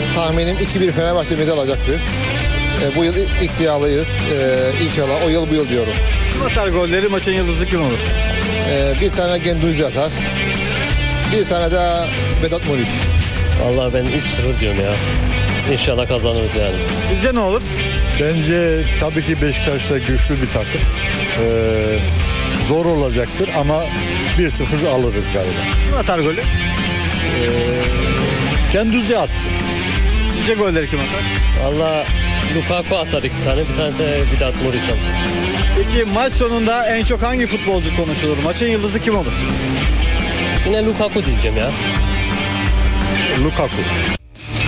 tahminim 2-1 Fenerbahçe bizi alacaktır. Bu yıl iddialıyız. İnşallah o yıl bu yıl diyorum. Kim atar golleri, maçın yıldızı kim olur? Bir tane Genduzi atar. Bir tane de Vedat Muriç. Vallahi ben 3-0 diyorum ya. İnşallah kazanırız yani. Sizce ne olur? Bence tabii ki Beşiktaş da güçlü bir takım. Zor olacaktır ama 1-0 alırız galiba. Kim atar golü? Kenduzi atsın. Sizce golleri kim atar? Vallahi Lukaku atar 2 tane, bir tane de Vedat Muriç atar. Peki maç sonunda en çok hangi futbolcu konuşulur? Maçın yıldızı kim olur? Yine Lukaku diyeceğim ya. Lukaku.